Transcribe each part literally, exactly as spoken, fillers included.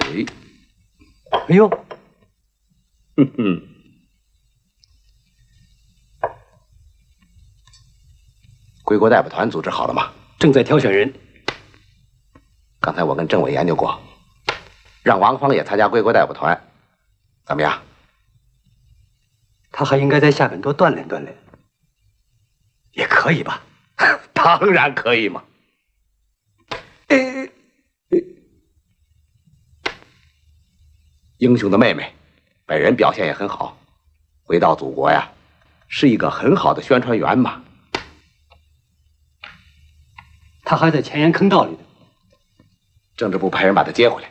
哎， 哎呦， 哼哼，归国代表团组织好了吗？ 正在挑选人。 刚才我跟政委研究过，让王芳也参加归国代表团，怎么样？ 他还应该在下面多锻炼锻炼，也可以吧？ 当然可以嘛。 哎， 英雄的妹妹，本人表现也很好，回到祖国呀，是一个很好的宣传员嘛。 他还在前沿坑道里呢。 政治部派人把他接回来。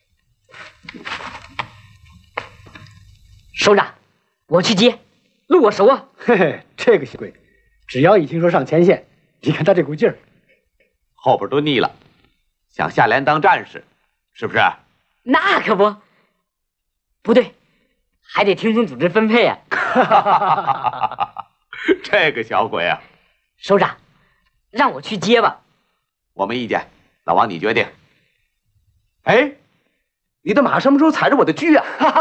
首长，我去接，路我熟啊。 嘿嘿，这个小鬼，只要一听说上前线，你看他这股劲儿， 后边都腻了，想下连当战士，是不是？ 那可不，不对，还得听从组织分配啊。 这个小鬼啊！ 首长，让我去接吧。 我没意见，老王你决定。哎，你的马什么时候踩着我的车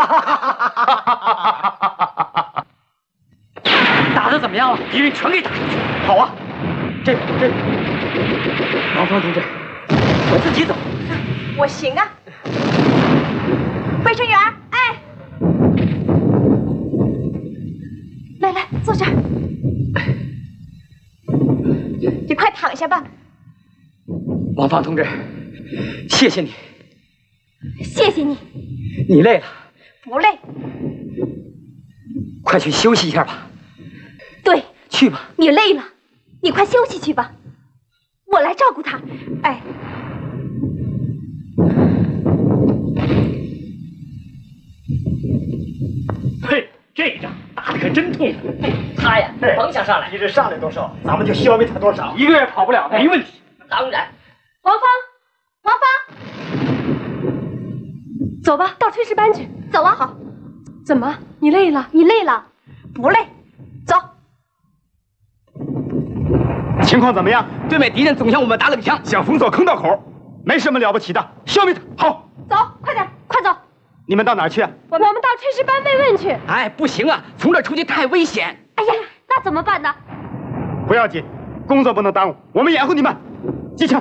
啊？ 打得怎么样了？敌人全给打出去。 好啊，这这，王芳同志，我自己走。 我行啊。卫生员，哎，来来，坐这儿。你快躺下吧。 王芳同志，谢谢你。 谢谢你。 你累了？ 不累。 快去休息一下吧。 对， 去吧。 你累了，你快休息去吧，我来照顾他。哎， 嘿，这一仗打得可真痛苦。 他呀，甭想上来， 敌人上来多少，咱们就消灭他多少，一个也跑不了，没问题。 当然。 王芳，王芳，走吧，到炊事班去。走啊。好。怎么？你累了？你累了？不累。走。 情况怎么样？ 对面敌人总向我们打冷枪， 想封锁坑道口，没什么了不起的，消灭他。好， 走，快点，快走。 你们到哪儿去啊？ 我们到炊事班慰问去。 哎，不行啊，从这出去太危险。 哎呀，那怎么办呢？ 不要紧，工作不能耽误，我们掩护你们。机枪。